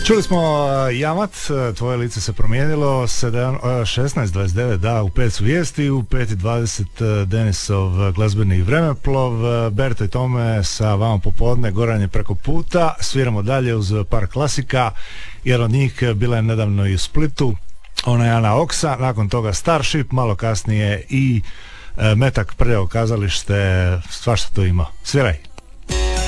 Čuli smo Jamat, tvoje lice se promijenilo, 16:29, da, u 5 su vijesti, u 5:20 Denisov glazbeni vremeplov, Berto i Tome sa vama popodne, Goran je preko puta, sviramo dalje uz par klasika, jer od njih bila je nedavno i u Splitu, ona je Ana Oksa, nakon toga Starship, malo kasnije i Metak, Prljavo kazalište, svašta to ima. Sviraj!